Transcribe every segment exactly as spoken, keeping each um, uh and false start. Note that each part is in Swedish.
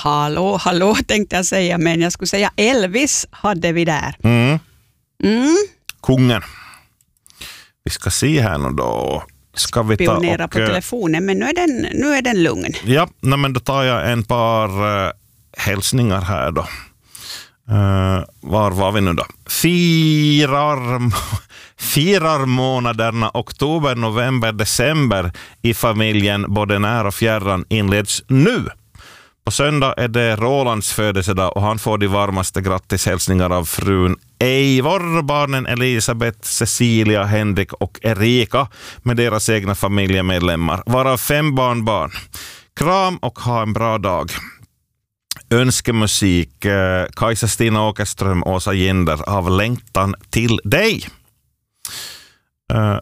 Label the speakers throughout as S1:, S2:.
S1: hallå, hallå tänkte jag säga, men jag skulle säga Elvis hade vi där.
S2: Mm.
S1: Mm.
S2: Kungen. Vi ska se här nu då. Ska vi ta
S1: Spionera
S2: och,
S1: på telefonen, men nu är den, nu är den lugn.
S2: Ja, nej, men då tar jag en par uh, hälsningar här då. Uh, var var vi nu då? Firar, firar månaderna oktober, november, december i familjen både nära och fjärran inleds nu. På söndag är det Rolands födelsedag och han får de varmaste grattishälsningar av frun Eivor, barnen Elisabeth, Cecilia, Henrik och Erika med deras egna familjemedlemmar, varav fem barnbarn. Kram och ha en bra dag. Önskemusik, eh, Kajsa Stina Åkerström, Åsa Ginder av Längtan till dig. Uh,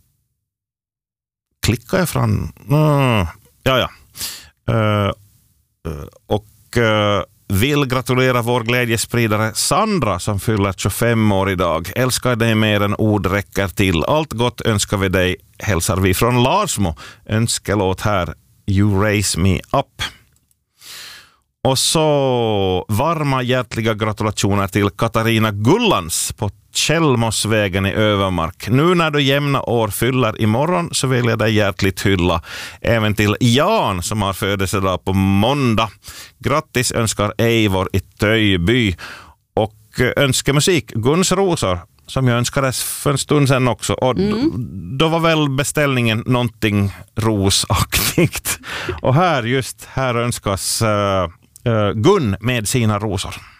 S2: klickar jag fram? Mm, ja, ja. Uh, och uh, vill gratulera vår glädjespridare Sandra som fyller tjugofem år idag. Älskar dig mer än ord räcker till. Allt gott önskar vi dig, hälsar vi från Larsmo. Önskelåt här, You Raise Me Up. Och så varma hjärtliga gratulationer till Katarina Gullans på Källmossvägen i Övermark. Nu när du jämna år fyller imorgon så vill jag dig hjärtligt hylla. Även till Jan som har födelsedag på måndag. Grattis önskar Eivor i Töjby. Och önskemusik, Guns Rosor, som jag önskades för en stund sedan också. Och mm. då var väl beställningen någonting rosaktigt. Och här just, här önskas uh, uh, Gun med sina rosor.